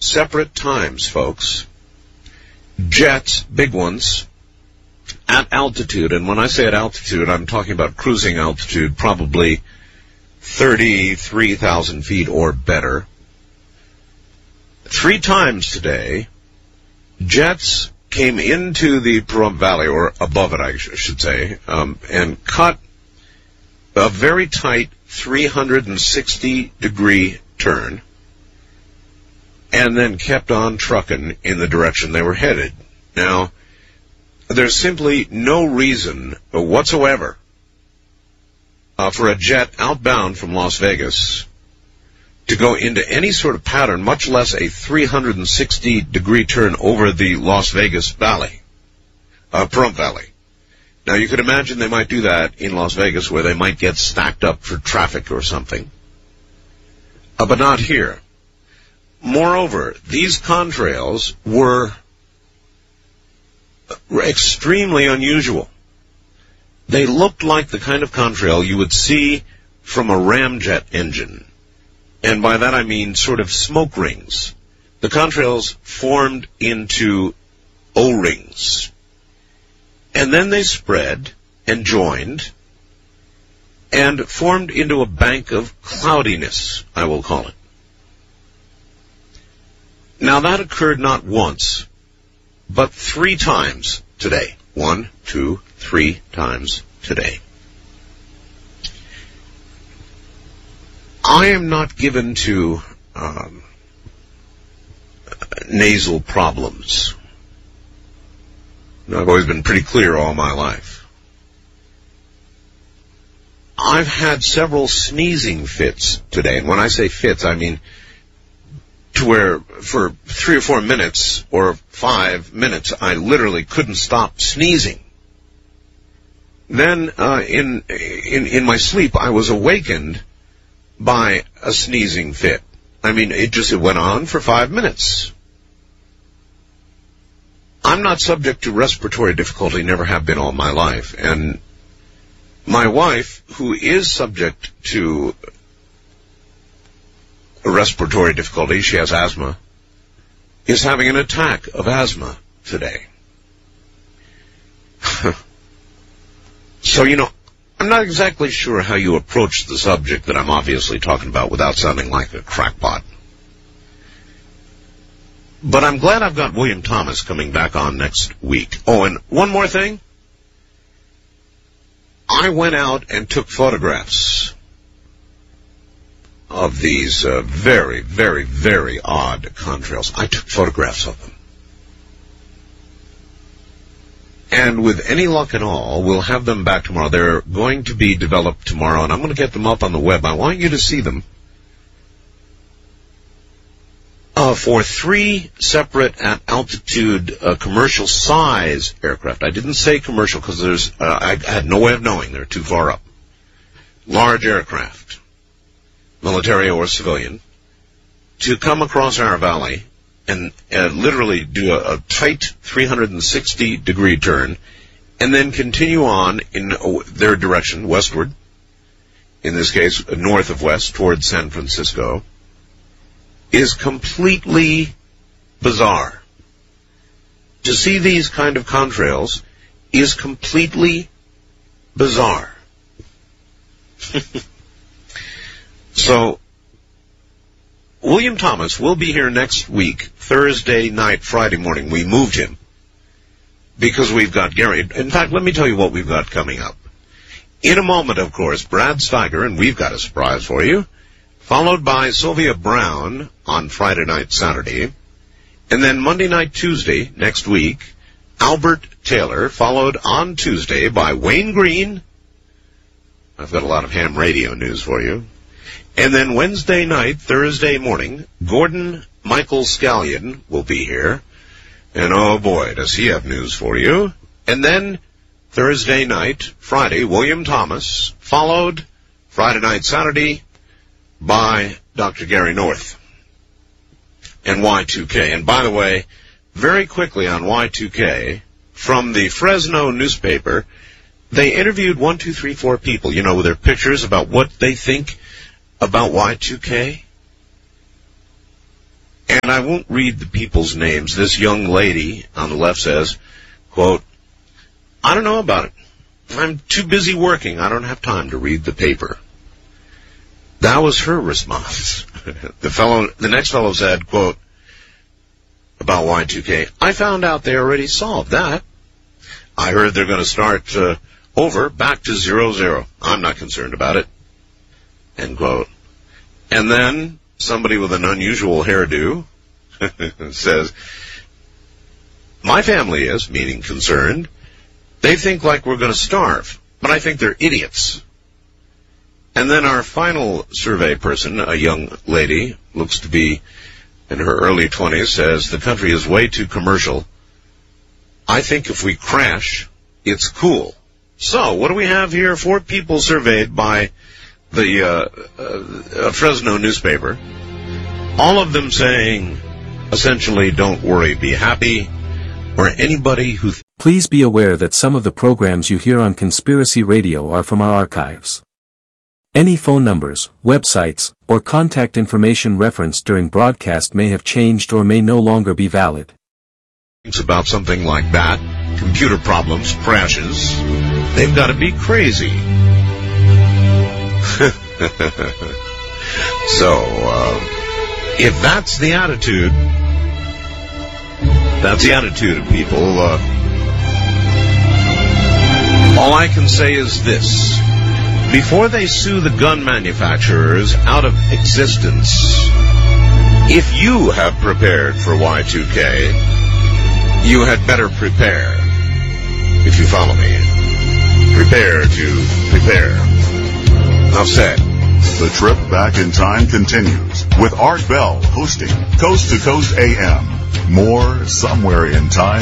separate times, folks, jets, big ones, at altitude, and when I say at altitude, I'm talking about cruising altitude, probably 33,000 feet or better. 3 times today, jets came into the Pahrump Valley, or above it, I should say, and cut a very tight 360-degree turn, and then kept on trucking in the direction they were headed. Now, there's simply no reason whatsoever for a jet outbound from Las Vegas to go into any sort of pattern, much less a 360-degree turn over the Las Vegas Valley, Pahrump Valley. Now, you could imagine they might do that in Las Vegas, where they might get stacked up for traffic or something, but not here. Moreover, these contrails were extremely unusual. They looked like the kind of contrail you would see from a ramjet engine. And by that I mean sort of smoke rings. The contrails formed into O-rings. And then they spread and joined and formed into a bank of cloudiness, I will call it. Now that occurred not once, but 3 times today. 1, 2, 3 times today. I am not given to nasal problems. I've always been pretty clear all my life. I've had several sneezing fits today, and when I say fits, I mean to where for 3 or 4 minutes or 5 minutes I literally couldn't stop sneezing. Then in my sleep I was awakened by a sneezing fit. I mean, it went on for 5 minutes. I'm not subject to respiratory difficulty, never have been all my life, and my wife, who is subject to respiratory difficulty, she has asthma, is having an attack of asthma today. So, I'm not exactly sure how you approach the subject that I'm obviously talking about without sounding like a crackpot. But I'm glad I've got William Thomas coming back on next week. Oh, and one more thing. I went out and took photographs of these very, very, very odd contrails. I took photographs of them. And with any luck at all, we'll have them back tomorrow. They're going to be developed tomorrow, and I'm going to get them up on the web. I want you to see them. For 3 separate at-altitude commercial-size aircraft. I didn't say commercial because I had no way of knowing. They're too far up. Large aircraft, military or civilian, to come across our valley and literally do a tight 360-degree turn and then continue on in their direction, westward, in this case north of west, towards San Francisco, is completely bizarre. To see these kind of contrails is completely bizarre. So, William Thomas will be here next week, Thursday night, Friday morning. We moved him because we've got Gary. In fact, let me tell you what we've got coming up. In a moment, of course, Brad Steiger, and we've got a surprise for you, followed by Sylvia Brown on Friday night, Saturday, and then Monday night, Tuesday, next week, Albert Taylor, followed on Tuesday by Wayne Green. I've got a lot of ham radio news for you. And then Wednesday night, Thursday morning, Gordon Michael Scallion will be here. And oh boy, does he have news for you. And then Thursday night, Friday, William Thomas, followed Friday night, Saturday, by Dr. Gary North and Y2K. And by the way, very quickly on Y2K, from the Fresno newspaper, they interviewed 1, 2, 3, 4 people, with their pictures about what they think about Y2K. And I won't read the people's names. This young lady on the left says, quote, I don't know about it. I'm too busy working. I don't have time to read the paper. That was her response. The next fellow said, quote, about Y2K, I found out they already solved that. I heard they're going to start over, back to 00. I'm not concerned about it. End quote. And then somebody with an unusual hairdo says, my family is, meaning concerned. They think like we're going to starve, but I think they're idiots. And then our final survey person, a young lady, looks to be in her early 20s, says the country is way too commercial. I think if we crash, it's cool. So, what do we have here? 4 people surveyed by the Fresno newspaper. All of them saying, essentially, don't worry, be happy, or anybody who... Please be aware that some of the programs you hear on Conspiracy Radio are from our archives. Any phone numbers, websites, or contact information referenced during broadcast may have changed or may no longer be valid. It's about something like that. Computer problems, crashes. They've got to be crazy. So, if that's the attitude of people. All I can say is this. Before they sue the gun manufacturers out of existence, if you have prepared for Y2K, you had better prepare. If you follow me. Prepare to prepare. Enough said. The trip back in time continues with Art Bell hosting Coast to Coast AM. More somewhere in time.